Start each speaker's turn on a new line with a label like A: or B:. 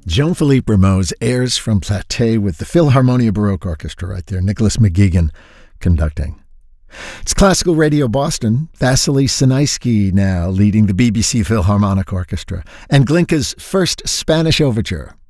A: Jean-Philippe Rameau's airs from Platée with the Philharmonia Baroque Orchestra right there. Nicholas McGuigan conducting. It's Classical Radio Boston. Vasily Sinaisky now leading the BBC Philharmonic Orchestra. And Glinka's first Spanish overture.